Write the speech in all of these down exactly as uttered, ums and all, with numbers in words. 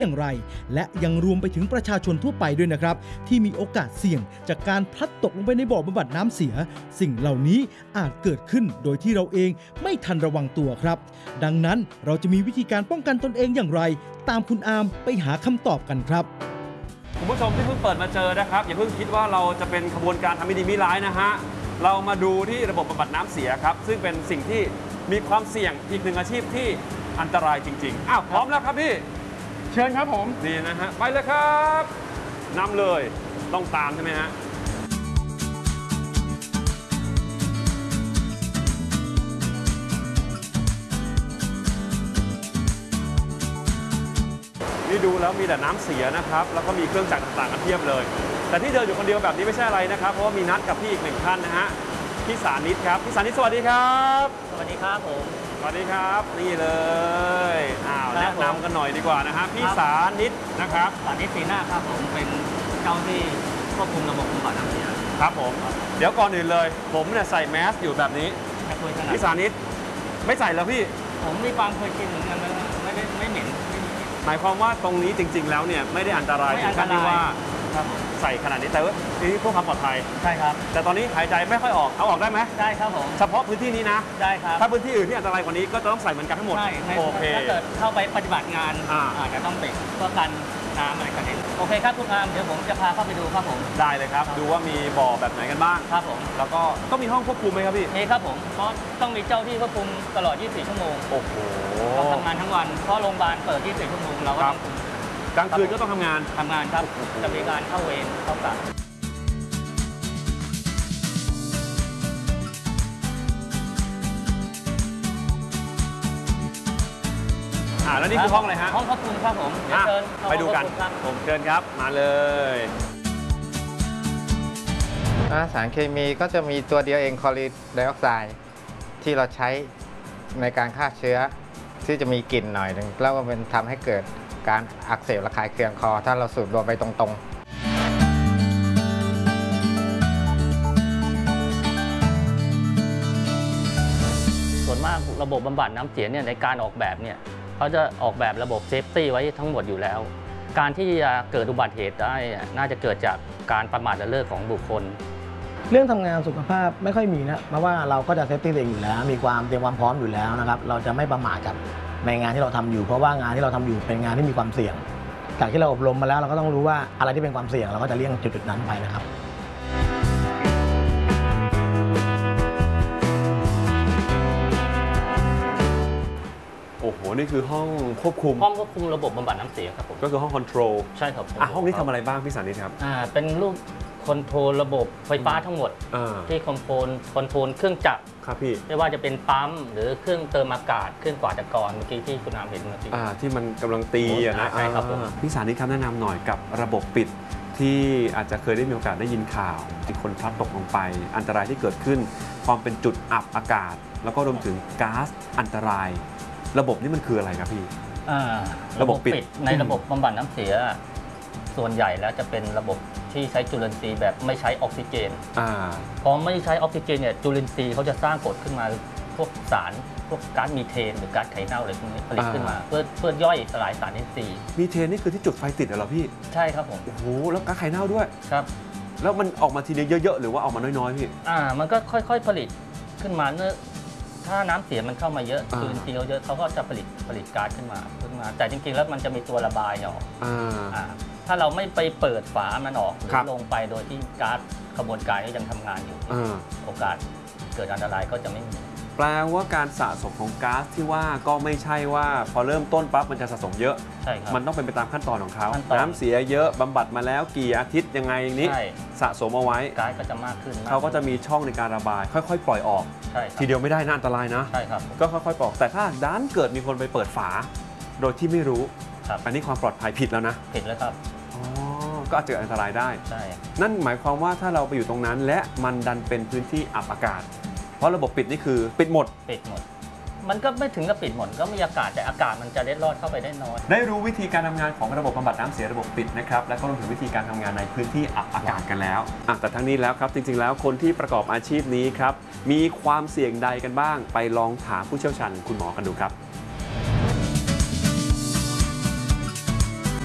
อย่างไรและยังรวมไปถึงประชาชนทั่วไปด้วยนะครับที่มีโอกาสเสี่ยงจากการพลัดตกลงไปในบ่อบำบัดน้ำเสียสิ่งเหล่านี้อาจเกิดขึ้นโดยที่เราเองไม่ทันระวังตัวครับดังนั้นเราจะมีวิธีการป้องกันตนเองอย่างไรตามคุณอาร์มไปหาคำตอบกันครับคุณผู้ชมที่เพิ่งเปิดมาเจอนะครับอย่าเพิ่งคิดว่าเราจะเป็นขบวนการทำไม่ดีไม่ร้ายนะฮะเรามาดูที่ระบบบำบัดน้ำเสียครับซึ่งเป็นสิ่งที่มีความเสี่ยงอีกหนึ่งอาชีพที่อันตรายจริงๆอ้าวพร้อมแล้วครับพี่เชิญครับผมนี่นะฮะไปเลยครับนำเลยต้องตามใช่ไหมฮะนี่ดูแล้วมีแต่น้ำเสียนะครับแล้วก็มีเครื่องจักรต่างๆกันเพียบเลยแต่ที่เดินอยู่คนเดียวแบบนี้ไม่ใช่อะไรนะครับเพราะว่ามีนัดกับพี่อีกหนึ่งท่านนะฮะพี่สานิตครับพี่สานิตสวัสดีครับสวัสดีครับผมสวัสดีครับนี่เลยอ้าวแนะนำกันหน่อยดีกว่านะฮะพี่สานิตนะครับสานิตศรีนาคครับผมเป็นเจ้าที่ควบคุมระบบบำบัดน้ำเสียครับผมเดี๋ยวก่อนอื่นเลยผมเนี่ยใส่แมสอยู่แบบนี้พี่สานิตไม่ใส่แล้วพี่ผมมีความเคยชินเหมือนกันไม่ได้ไม่เหม็นหมายความว่าตรงนี้จริงๆแล้วเนี่ยไม่ได้อันตรายถึงขั้นที่ว่าใส่ขนาดนี้แต่ว่านี่เพื่อความปลอดภัยใช่ครับแต่ตอนนี้หายใจไม่ค่อยออกเอาออกได้ไหมได้ครับผมเฉพาะพื้นที่นี้นะได้ครับถ้าพื้นที่อื่นที่อันตรายกว่านี้ก็จะต้องใส่เหมือนกันทั้งหมดใช่โอเคถ้าเกิดเข้าไปปฏิบัติงานอาจจะต้องเบรกเพื่อกันน้ำอะไรกันนิดโอเคครับทุกงานเดี๋ยวผมจะพาเข้าไปดูครับผมได้เลยครับดูว่ามีบ่อแบบไหนกันบ้างครับผมแล้วก็ต้องมีห้องควบคุมไหมครับพี่มีครับผมเพราะต้องมีเจ้าที่ควบคุมตลอดยี่สิบสี่ชั่วโมงโอ้โหเราทำงานทั้งวันเพราะโรงพยาบาลเปิดยี่สิบสี่ชั่วโมงเราก็ต้องกลางคืนก็ต้องทำงานทำงานครับจะมีการเข้าเวรเข้ากะอ่าแล้วนี่คือห้องอะไรฮะห้องควบคุมครับผมเดี๋ยวเชิญไปดูกันผมเชิญครับมาเลยสารเคมีก็จะมีตัวเดียวเองคลอรีนไดออกไซด์ที่เราใช้ในการฆ่าเชื้อที่จะมีกลิ่นหน่อยหนึ่งแล้วก็เป็นทำให้เกิดการอักเสบระคายเคืองคอถ้าเราสูดลมไปตรงๆส่วนมากระบบบำบัดน้ำเสียเนี่ยในการออกแบบเนี่ยเขาจะออกแบบระบบเซฟตี้ไว้ทั้งหมดอยู่แล้วการที่จะเกิดอุบัติเหตุได้น่าจะเกิดจากการประมาทเลิศของบุคคลเรื่องทำงานสุขภาพไม่ค่อยมีนะเพราะว่าเราก็จะเซฟตี้ตัวเองอยู่แล้วมีความเตรียมความพร้อมอยู่แล้วนะครับเราจะไม่ประมาทกับในงานที่เราทำอยู่เพราะว่างานที่เราทำอยู่เป็นงานที่มีความเสี่ยงจากที่เราอบรมมาแล้วเราก็ต้องรู้ว่าอะไรที่เป็นความเสี่ยงเราก็จะเลี่ยงจุดๆนั้นไปนะครับโอ้โหนี่คือห้องควบคุมห้องควบคุมระบบบำบัดน้ำเสียครับผมก็คือห้องคอนโทรลใช่ครับอ่ะห้องนี้ทำอะไรบ้างพี่สานิตครับอ่าเป็นรูปคอนโทรลระบบไฟฟ้าทั้งหมดที่คอนโทรลคอนโทรลเครื่องจักรครับพี่ไม่ว่าจะเป็นปั๊มหรือเครื่องเติมอากาศเครื่องกวาดอากาศเมื่อกี้ที่คุณน้ำเห็นเมื่อกี้ที่มันกำลังตีอะนะใช่ครับผมพี่สานิตครับแนะนำหน่อยกับระบบปิดที่อาจจะเคยได้มีโอกาสได้ยินข่าวที่คนพลัดตกลงไปอันตรายที่เกิดขึ้นความเป็นจุดอับอากาศแล้วก็รวมถึงก๊าซอันตรายระบบนี้มันคืออะไรครับพี่ระบบปิดในระบบบำบัดน้ำเสียส่วนใหญ่แล้วจะเป็นระบบที่ใช้จุลินทรีย์แบบไม่ใช้ออกซิเจนพอไม่ใช้ออกซิเจนเนี่ยจุลินทรีย์เขาจะสร้างกรดขึ้นมาพวกสารพวกก๊าซมีเทนหรือก๊าซไข่เน่าอะไรพวกนี้ผลิตขึ้นมาเพื่อเพื่อย่อยสลายสารอินทรีย์มีเทนนี่คือที่จุดไฟติดเหรอพี่ใช่ครับผมโอ้โหแล้วก๊าซไข่เน่าด้วยครับแล้วมันออกมาทีเดียวเยอะๆหรือว่าออกมาน้อยๆพี่อ่ามันก็ค่อยๆผลิตขึ้นมาเนื่อถ้าน้ำเสียมันเข้ามาเยอะจุลินทรีย์เขาเยอะเขาก็จะผลิตผลิตก๊าซขึ้นมาขึ้นมาแต่จริงๆแล้วมันจะมีตัวระบายออกถ้าเราไม่ไปเปิดฝามันออกหรือลงไปโดยที่ก๊าซกระบวนการนี้ยังทำงานอยู่โอกาสเกิดอันตรายก็จะไม่มีแปลว่าการสะสมของก๊าซที่ว่าก็ไม่ใช่ว่าพอเริ่มต้นปั๊บมันจะสะสมเยอะใช่ครับมันต้องเป็นไปตามขั้นตอนของเขาน้ำเสียเยอะบำบัดมาแล้วกี่อาทิตย์ยังไงอย่างนี้สะสมเอาไว้ก๊าซก็จะมากขึ้นเขาก็จะมีช่องในการระบายค่อยๆปล่อยออกทีเดียวไม่ได้น่าอันตรายนะใช่ครับก็ค่อยๆปล่อยแต่ถ้าด้านเกิดมีคนไปเปิดฝาโดยที่ไม่รู้อันนี้ความปลอดภัยผิดแล้วนะผิดแล้วครับก็อาจจะเกิดอันตรายได้ใช่นั่นหมายความว่าถ้าเราไปอยู่ตรงนั้นและมันดันเป็นพื้นที่อับอากาศเพราะระบบปิดนี่คือปิดหมดปิดหมดมันก็ไม่ถึงกับปิดหมดก็มีอากาศแต่อากาศมันจะเล็ดลอดเข้าไปได้น้อยได้รู้วิธีการทำงานของระบบบำบัดน้ำเสียระบบปิดนะครับและก็รวมถึงวิธีการทำงานในพื้นที่อับอากาศกันแล้วแต่ทั้งนี้แล้วครับจริงๆแล้วคนที่ประกอบอาชีพนี้ครับมีความเสี่ยงใดกันบ้างไปลองถามผู้เชี่ยวชาญคุณหมอกันดูครับ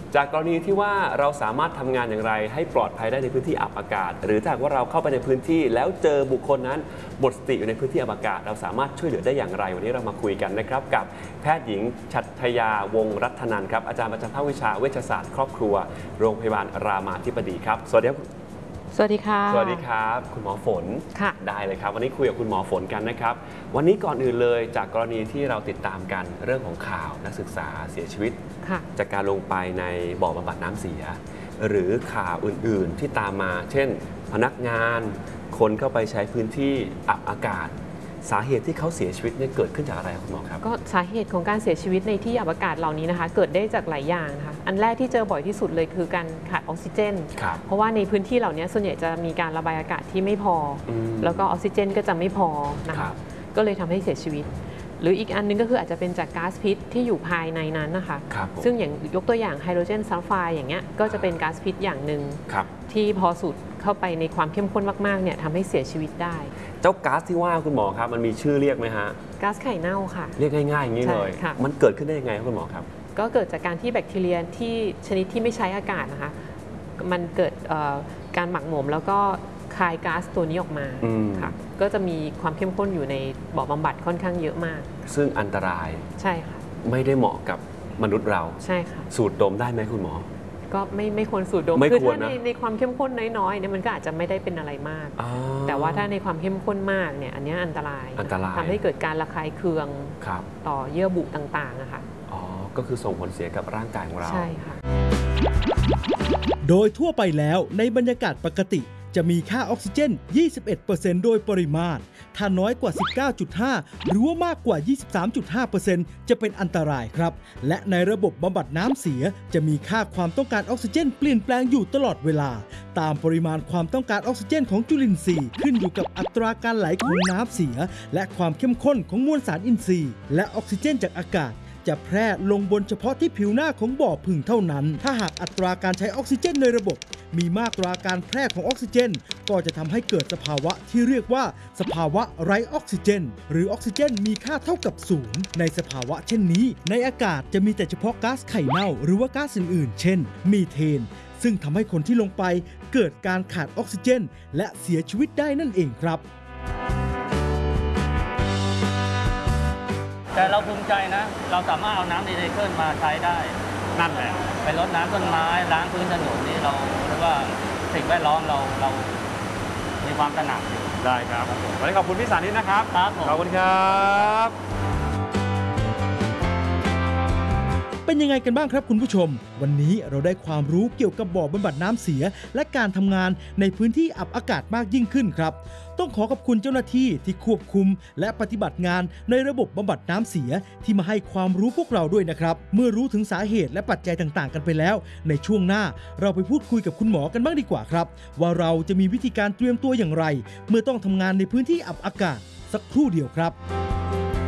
จากกรณีที่ว่าเราสามารถทำงานอย่างไรให้ปลอดภัยได้ในพื้นที่อับอากาศ หรือถ้าหากว่าเราเข้าไปในพื้นที่แล้วเจอบุคคลนั้นหมดสติอยู่ในพื้นที่อับอากาศเราสามารถช่วยเหลือได้อย่างไรวันนี้เรามาคุยกันนะครับกับแพทย์หญิงชัทยาวงศ์รัตนันท์ครับอาจารย์ประจำภาควิชาเวชศาสตร์ครอบครัวโรงพยาบาลรามาธิบดีครับสวัสดีครับสวัสดีค่ะสวัสดีครับคุณหมอฝนค่ะได้เลยครับวันนี้คุยกับคุณหมอฝนกันนะครับวันนี้ก่อนอื่นเลยจากกรณีที่เราติดตามกันเรื่องของข่าวนักศึกษาเสียชีวิตจากการลงไปในบ่อบำบัดน้ำเสียหรือข่าวอื่นๆที่ตามมาเช่นพนักงานคนเข้าไปใช้พื้นที่อับอากาศสาเหตุที่เขาเสียชีวิตเนี่ยเกิดขึ้นจากอะไรครับคุณหมอครับก็สาเหตุของการเสียชีวิตในที่อับอากาศเหล่านี้นะคะเกิดได้จากหลายอย่างนะคะอันแรกที่เจอบ่อยที่สุดเลยคือการขาดออกซิเจนเพราะว่าในพื้นที่เหล่านี้ส่วนใหญ่จะมีการระบายอากาศที่ไม่พอแล้วก็ออกซิเจนก็จะไม่พอนะคะก็เลยทำให้เสียชีวิตหรืออีกอันนึงก็คืออาจจะเป็นจากก๊าซพิษที่อยู่ภายในนั้นนะคะซึ่งอย่างยกตัวอย่างไฮโดรเจนซัลไฟด์อย่างเงี้ยก็จะเป็นก๊าซพิษอย่างหนึ่งที่พอสูดเข้าไปในความเข้มข้นมากๆเนี่ยทำให้เสียชีวิตได้เจ้าก๊าซที่ว่าคุณหมอครับมันมีชื่อเรียกไหมฮะก๊าซไข่เน่าค่ะเรียกง่ายๆอย่างนี้เลยมันเกิดขึ้นได้ยังไงครับคุณหมอครับก็เกิดจากการที่แบคทีเรียที่ชนิดที่ไม่ใช้อากาศนะคะมันเกิดการหมักหมมแล้วก็คายก๊าซตัวนี้ออกมาค่ะก็จะมีความเข้มข้นอยู่ในบ่อบำบัดค่อนข้างเยอะมากซึ่งอันตรายใช่ค่ะไม่ได้เหมาะกับมนุษย์เราใช่ค่ะสูดดมได้ไหมคุณหมอก็ไม่ไม่ควรสูดดมคือถ้าในในความเข้มข้นน้อยๆเนี่ยมันก็อาจจะไม่ได้เป็นอะไรมากแต่ว่าถ้าในความเข้มข้นมากเนี่ยอันนี้อันตรายอันตรายทำให้เกิดการระคายเคืองต่อเยื่อบุต่างๆนะคะอ๋อก็คือส่งผลเสียกับร่างกายของเราใช่ค่ะโดยทั่วไปแล้วในบรรยากาศปกติจะมีค่าออกซิเจน ยี่สิบเอ็ดเปอร์เซ็นต์ โดยปริมาตรถ้าน้อยกว่า สิบเก้าจุดห้า หรือว่ามากกว่า ยี่สิบสามจุดห้าเปอร์เซ็นต์ จะเป็นอันตรายครับและในระบบบำบัดน้ำเสียจะมีค่าความต้องการออกซิเจนเปลี่ยนแปลงอยู่ตลอดเวลาตามปริมาณความต้องการออกซิเจนของจุลินทรีย์ขึ้นอยู่กับอัตราการไหลของน้ำเสียและความเข้มข้นของมวลสารอินทรีย์และออกซิเจนจากอากาศจะแพร่ลงบนเฉพาะที่ผิวหน้าของบ่อผึ่งเท่านั้นถ้าหากอัตราการใช้ออกซิเจนในระบบมีมากกว่าการแพร่ของออกซิเจนก็จะทำให้เกิดสภาวะที่เรียกว่าสภาวะไร้ออกซิเจนหรือออกซิเจนมีค่าเท่ากับศูนย์ในสภาวะเช่นนี้ในอากาศจะมีแต่เฉพาะก๊าซไข่เน่าหรือว่าก๊าซอื่นๆเช่นมีเทนซึ่งทำให้คนที่ลงไปเกิดการขาดออกซิเจนและเสียชีวิตได้นั่นเองครับแต่เราภูมิใจนะเราสามารถเอาน้ำรีไซเคิลมาใช้ได้นั่นแหละไปรดน้ำต้นไม้ล้างพื้นถนนนี่เราเรียกว่าสิ่งแวดล้อมเราเรามีความตระหนักได้ครับวันนี้ขอบคุณพี่สานิตนะครับครับขอบคุณครับเป็นยังไงกันบ้างครับคุณผู้ชมวันนี้เราได้ความรู้เกี่ยวกับบ่อบำบัดน้ำเสียและการทำงานในพื้นที่อับอากาศมากยิ่งขึ้นครับต้องขอขอบคุณเจ้าหน้าที่ที่ควบคุมและปฏิบัติงานในระบบบำบัดน้ำเสียที่มาให้ความรู้พวกเราด้วยนะครับเมื่อรู้ถึงสาเหตุและปัจจัยต่างๆกันไปแล้วในช่วงหน้าเราไปพูดคุยกับคุณหมอกันบ้างดีกว่าครับว่าเราจะมีวิธีการเตรียมตัวอย่างไรเมื่อต้องทำงานในพื้นที่อับอากาศสักครู่เดียวครับ